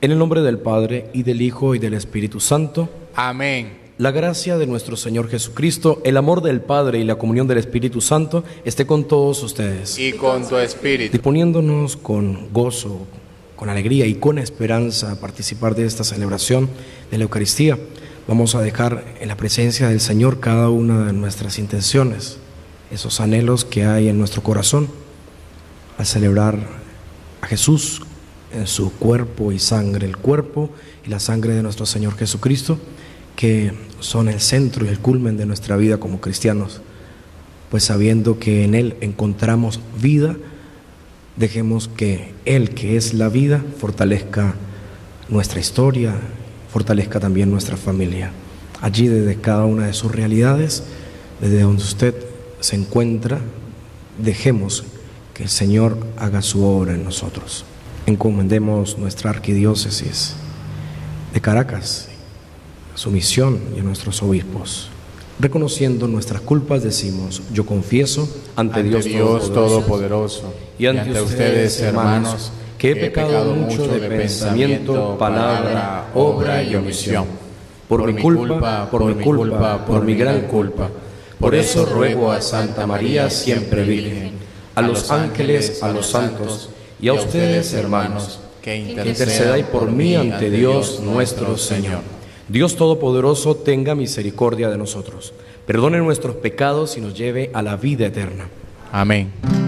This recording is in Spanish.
En el nombre del Padre, y del Hijo, y del Espíritu Santo. Amén. La gracia de nuestro Señor Jesucristo, el amor del Padre y la comunión del Espíritu Santo esté con todos ustedes. Y con tu espíritu. Disponiéndonos con gozo, con alegría y con esperanza a participar de esta celebración de la Eucaristía, vamos a dejar en la presencia del Señor cada una de nuestras intenciones, esos anhelos que hay en nuestro corazón al celebrar a Jesús en su cuerpo y sangre, el cuerpo y la sangre de nuestro Señor Jesucristo, que son el centro y el culmen de nuestra vida como cristianos. Pues sabiendo que en Él encontramos vida, dejemos que Él, que es la vida, fortalezca nuestra historia, fortalezca también nuestra familia. Allí, desde cada una de sus realidades, desde donde usted se encuentra, dejemos que el Señor haga su obra en nosotros. Encomendemos nuestra arquidiócesis de Caracas, su misión y a nuestros obispos. Reconociendo nuestras culpas, decimos: yo confieso ante Dios Todopoderoso y ante ustedes, hermanos, que he pecado mucho de pensamiento, palabra, obra y omisión. Por mi culpa, por mi gran culpa. Por eso ruego a Santa María, siempre Virgen, a los ángeles, a los santos y a ustedes, hermanos, que intercedáis por mí ante Dios nuestro Señor. Dios Todopoderoso tenga misericordia de nosotros, perdone nuestros pecados y nos lleve a la vida eterna. Amén.